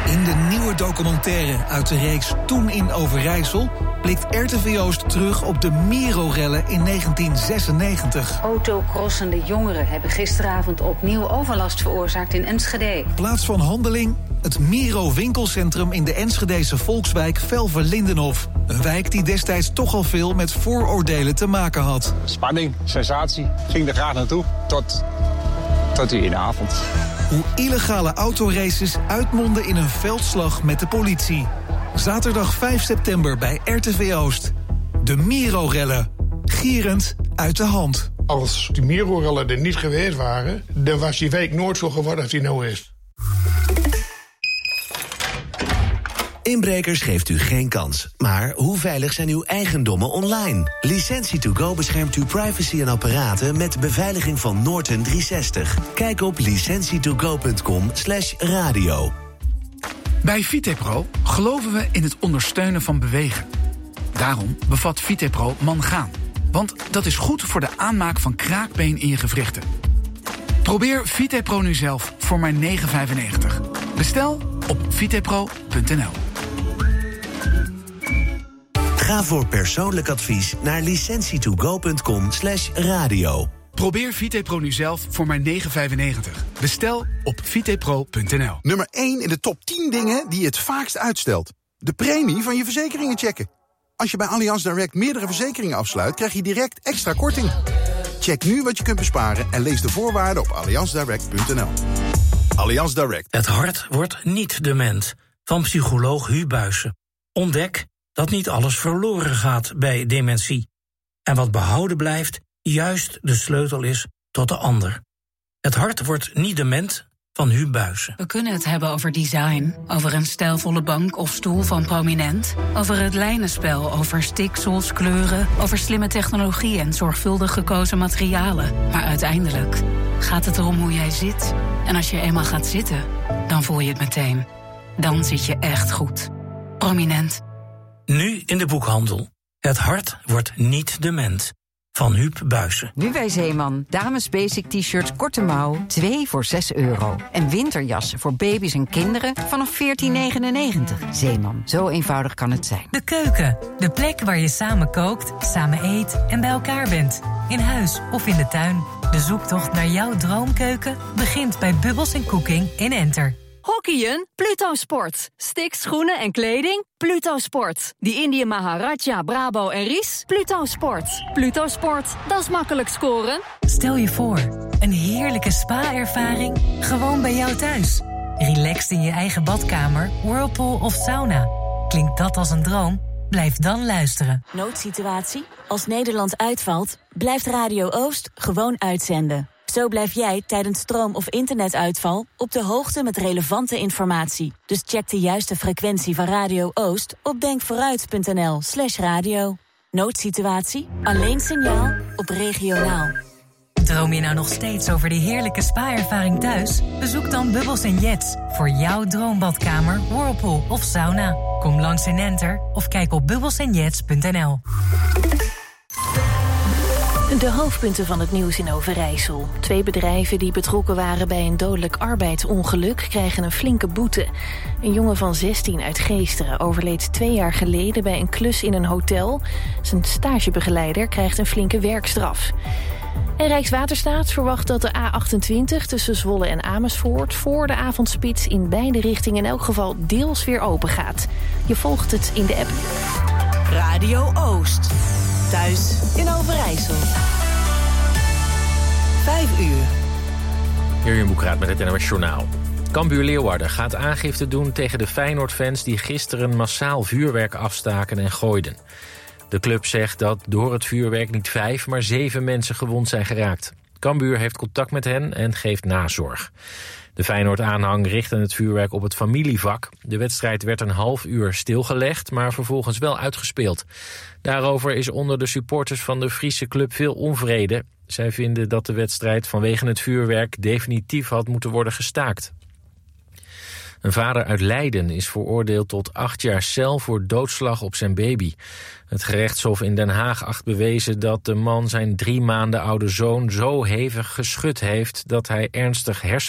In de nieuwe documentaire uit de reeks Toen in Overijssel blikt RTV Oost terug op de Miro-rellen in 1996. Autocrossende jongeren hebben gisteravond opnieuw overlast veroorzaakt in Enschede. Plaats van handeling, het Miro-winkelcentrum in de Enschedese volkswijk Velver-Lindenhof. Een wijk die destijds toch al veel met vooroordelen te maken had. Spanning, sensatie, ging er graag naartoe, tot die ene avond. Hoe illegale autoraces uitmonden in een veldslag met de politie. Zaterdag 5 september bij RTV Oost. De Miro-rellen. Gierend uit de hand. Als die Miro-rellen er niet geweest waren, dan was die week nooit zo geworden als die nou is. Inbrekers geeft u geen kans. Maar hoe veilig zijn uw eigendommen online? Licentie2Go beschermt uw privacy en apparaten met beveiliging van Norton 360. Kijk op licentietogo.com/radio. Bij Vitepro geloven we in het ondersteunen van bewegen. Daarom bevat Vitepro mangaan. Want dat is goed voor de aanmaak van kraakbeen in je gewrichten. Probeer Vitepro nu zelf voor maar €9,95. Bestel op vitepro.nl. Ga voor persoonlijk advies naar licentietogo.com/radio. Probeer Vitepro nu zelf voor maar €9,95. Bestel op vitepro.nl. Nummer 1 in de top 10 dingen die je het vaakst uitstelt. De premie van je verzekeringen checken. Als je bij Allianz Direct meerdere verzekeringen afsluit, krijg je direct extra korting. Check nu wat je kunt besparen en lees de voorwaarden op allianzdirect.nl. Allianz Direct. Het hart wordt niet dement. Van psycholoog Hu Buijsen. Ontdek dat niet alles verloren gaat bij dementie. En wat behouden blijft, juist de sleutel is tot de ander. Het hart wordt niet dement van Hu Buijsen. We kunnen het hebben over design, over een stijlvolle bank of stoel van Prominent, over het lijnenspel, over stiksels, kleuren, over slimme technologie en zorgvuldig gekozen materialen. Maar uiteindelijk gaat het erom hoe jij zit. En als je eenmaal gaat zitten, dan voel je het meteen. Dan zit je echt goed. Prominent. Nu in de boekhandel. Het hart wordt niet dement. Van Huub Buijsen. Nu bij Zeeman. Dames basic t-shirts korte mouw, 2 voor €6. En winterjassen voor baby's en kinderen vanaf €14,99. Zeeman, zo eenvoudig kan het zijn. De keuken. De plek waar je samen kookt, samen eet en bij elkaar bent. In huis of in de tuin. De zoektocht naar jouw droomkeuken begint bij Bubbles & Cooking in Enter. Hockeyen? Pluto Sport. Sticks, schoenen en kleding? Pluto Sport. Die Indië Maharaja, Brabo en Ries? Pluto Sport. Pluto Sport, dat is makkelijk scoren. Stel je voor, een heerlijke spa-ervaring gewoon bij jou thuis. Relaxed in je eigen badkamer, whirlpool of sauna. Klinkt dat als een droom? Blijf dan luisteren. Noodsituatie? Als Nederland uitvalt, blijft Radio Oost gewoon uitzenden. Zo blijf jij tijdens stroom- of internetuitval op de hoogte met relevante informatie. Dus check de juiste frequentie van Radio Oost op denkvooruit.nl/radio. Noodsituatie? Alleen signaal op regionaal. Droom je nou nog steeds over die heerlijke spa-ervaring thuis? Bezoek dan Bubbles & Jets voor jouw droombadkamer, whirlpool of sauna. Kom langs in Enter of kijk op bubbelsandjets.nl. De hoofdpunten van het nieuws in Overijssel. 2 bedrijven die betrokken waren bij een dodelijk arbeidsongeluk krijgen een flinke boete. Een jongen van 16 uit Geesteren overleed 2 jaar geleden bij een klus in een hotel. Zijn stagebegeleider krijgt een flinke werkstraf. En Rijkswaterstaat verwacht dat de A28 tussen Zwolle en Amersfoort voor de avondspits in beide richtingen in elk geval deels weer open gaat. Je volgt het in de app. Radio Oost. Thuis in Overijssel. 5 uur. Jurjen Boekraat met het NOS Journaal. Cambuur Leeuwarden gaat aangifte doen tegen de Feyenoord-fans die gisteren massaal vuurwerk afstaken en gooiden. De club zegt dat door het vuurwerk niet 5, maar 7 mensen gewond zijn geraakt. Cambuur heeft contact met hen en geeft nazorg. De Feyenoord-aanhang richtte het vuurwerk op het familievak. De wedstrijd werd een half uur stilgelegd, maar vervolgens wel uitgespeeld. Daarover is onder de supporters van de Friese club veel onvrede. Zij vinden dat de wedstrijd vanwege het vuurwerk definitief had moeten worden gestaakt. Een vader uit Leiden is veroordeeld tot 8 jaar cel voor doodslag op zijn baby. Het gerechtshof in Den Haag acht bewezen dat de man zijn 3 maanden oude zoon zo hevig geschud heeft dat hij ernstig